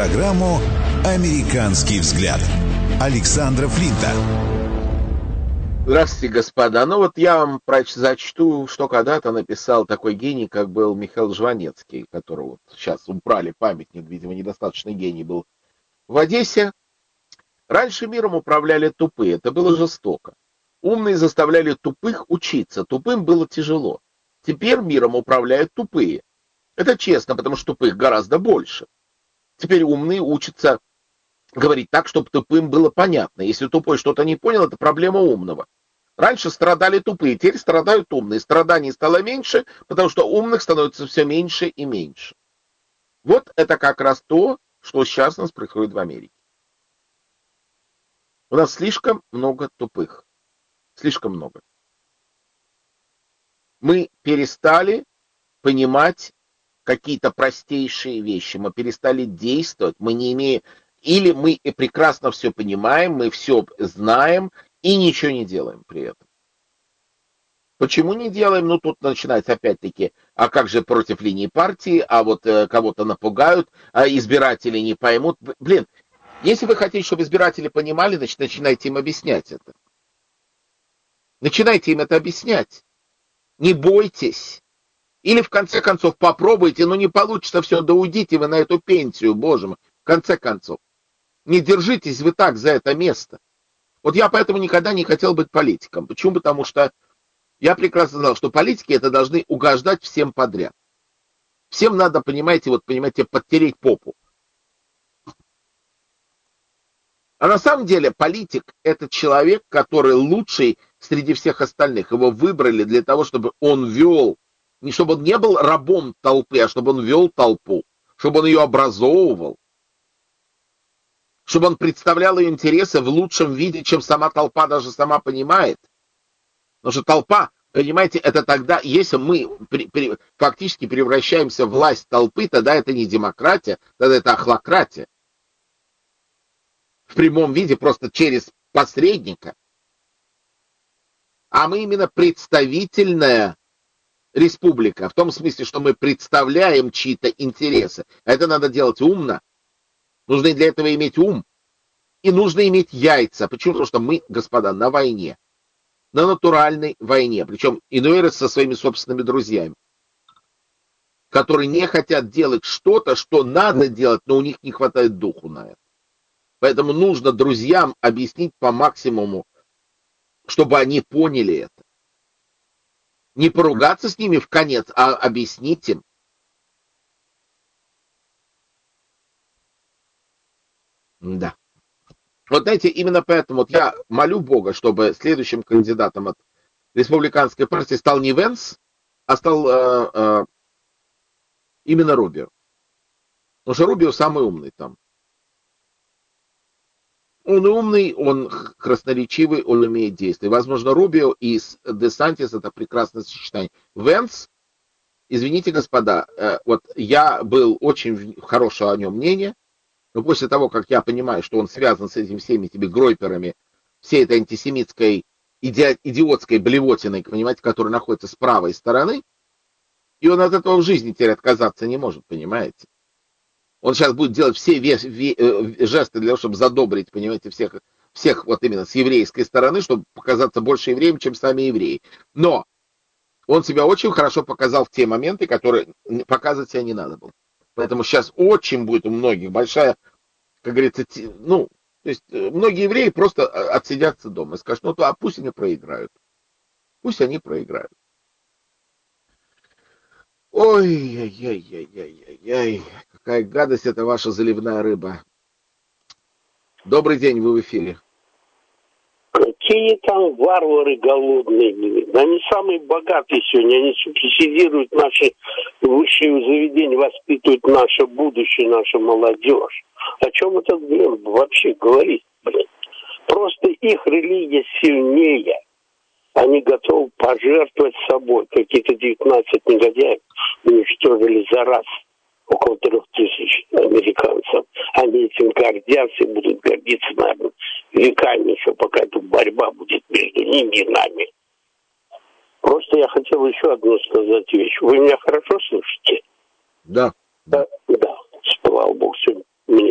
программу «Американский взгляд» Александра Флинта. Здравствуйте, господа. Ну вот я вам зачту, что когда-то написал такой гений, как был Михаил Жванецкий, которого вот сейчас убрали памятник, видимо, недостаточно гений был в Одессе. Раньше миром управляли тупые, это было жестоко. Умные заставляли тупых учиться, тупым было тяжело. Теперь миром управляют тупые. Это честно, потому что тупых гораздо больше. Теперь умные учатся говорить так, чтобы тупым было понятно. Если тупой что-то не понял, это проблема умного. Раньше страдали тупые, теперь страдают умные. Страданий стало меньше, потому что умных становится все меньше и меньше. Вот это как раз то, что сейчас у нас происходит в Америке. У нас слишком много тупых. Слишком много. Мы перестали понимать какие-то простейшие вещи. Мы перестали действовать. Мы не имеем... Или мы прекрасно все понимаем, мы все знаем и ничего не делаем при этом. Почему не делаем? Ну, тут начинается опять-таки, а как же против линии партии, а вот кого-то напугают, а избиратели не поймут. Блин, если вы хотите, чтобы избиратели понимали, значит, начинайте им объяснять это. Начинайте им это объяснять. Не бойтесь. Или, в конце концов, попробуйте, но не получится все, да уйдите вы на эту пенсию, боже мой. В конце концов. Не держитесь вы так за это место. Вот я поэтому никогда не хотел быть политиком. Почему? Потому что я прекрасно знал, что политики это должны угождать всем подряд. Всем надо, понимаете, подтереть попу. А на самом деле политик это человек, который лучший среди всех остальных. Его выбрали для того, чтобы он вел, не чтобы он не был рабом толпы, а чтобы он вел толпу, чтобы он ее образовывал, чтобы он представлял ее интересы в лучшем виде, чем сама толпа даже сама понимает. Потому что толпа, понимаете, это тогда, если мы фактически превращаемся в власть толпы, тогда это не демократия, тогда это охлократия. В прямом виде, просто через посредника. А мы именно представительная республика, в том смысле, что мы представляем чьи-то интересы. Это надо делать умно. Нужно для этого иметь ум. И нужно иметь яйца. Почему? Потому что мы, господа, на войне. На натуральной войне. Причем иной раз со своими собственными друзьями. Которые не хотят делать что-то, что надо делать, но у них не хватает духу на это. Поэтому нужно друзьям объяснить по максимуму, чтобы они поняли это. Не поругаться с ними в конец, а объяснить им. Да. Вот знаете, именно поэтому вот я молю Бога, чтобы следующим кандидатом от республиканской партии стал не Венс, а стал именно Рубио. Потому что Рубио самый умный там. Он умный, он красноречивый, он умеет действовать. Возможно, Рубио и Десантис это прекрасное сочетание. Венс, извините, господа, вот я был очень хорошего о нем мнения, но после того, как я понимаю, что он связан с этими всеми гройперами, всей этой антисемитской, идиотской блевотиной, понимаете, которая находится с правой стороны, и он от этого в жизни теперь отказаться не может, понимаете. Он сейчас будет делать все жесты для того, чтобы задобрить, понимаете, всех вот именно с еврейской стороны, чтобы показаться больше евреем, чем сами евреи. Но он себя очень хорошо показал в те моменты, которые показывать себя не надо было. Поэтому сейчас очень будет у многих большая, как говорится, то есть многие евреи просто отсидятся дома и скажут, а пусть они проиграют. Пусть они проиграют. Ой-яй-яй-яй-яй-яй, какая гадость это ваша заливная рыба. Добрый день, вы в эфире. Какие там варвары голодные. Они самые богатые сегодня. Они субсидируют наши высшие заведения, воспитывают наше будущее, нашу молодежь. О чем это вообще говорить, блин? Просто их религия сильнее. Они готовы пожертвовать собой. Какие-то 19 негодяев уничтожили за раз около 3000 американцев. Они этим гордятся и будут гордиться, наверное, веками еще, пока эта борьба будет между ними и нами. Просто я хотел еще одну сказать вещь. Вы меня хорошо слышите? Да. Да. Слава Богу, сегодня